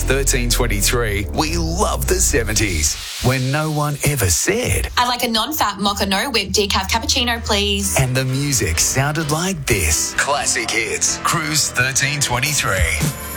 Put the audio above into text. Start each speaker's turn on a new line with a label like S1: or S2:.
S1: 1323, we love the 70s. When no one ever said.
S2: I'd like a non-fat mocha no whip decaf cappuccino, please.
S1: And the music sounded like this. Classic hits. Cruise 1323.